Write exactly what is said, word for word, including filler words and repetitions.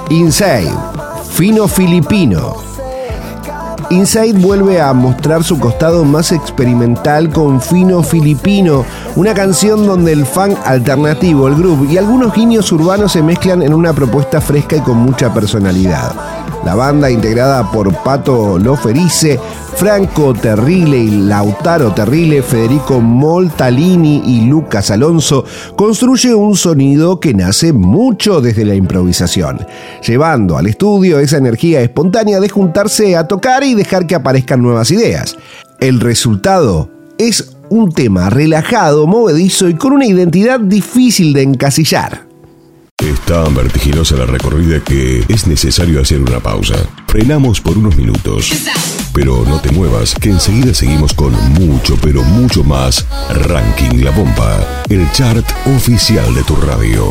Inside, Fino Filipino. Inside vuelve a mostrar su costado más experimental con Fino Filipino, una canción donde el funk alternativo, el groove y algunos guiños urbanos se mezclan en una propuesta fresca y con mucha personalidad. La banda, integrada por Pato Loferice, Franco Terrile y Lautaro Terrile, Federico Moltalini y Lucas Alonso, construye un sonido que nace mucho desde la improvisación, llevando al estudio esa energía espontánea de juntarse a tocar y dejar que aparezcan nuevas ideas. El resultado es un tema relajado, movedizo y con una identidad difícil de encasillar. Es tan vertiginosa la recorrida que es necesario hacer una pausa. Frenamos por unos minutos. Pero no te muevas, que enseguida seguimos con mucho, pero mucho más Ranking La Bomba, el chart oficial de tu radio.